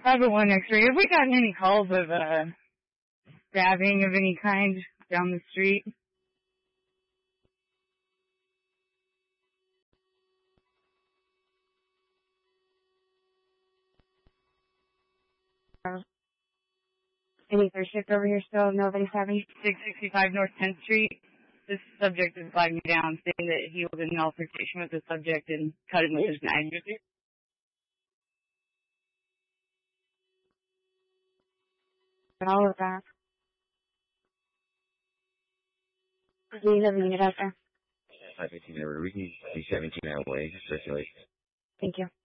501 X-ray. Have we gotten any calls of stabbing of any kind down the street? Any third shift over here still? Nobody's having 665 North 10th Street. This subject is flagging me down, saying that he was in an altercation with the subject and cut him with his knife. all of that. Do you have a unit out there? 515 River, we can be 17 hour way, circulation. Thank you.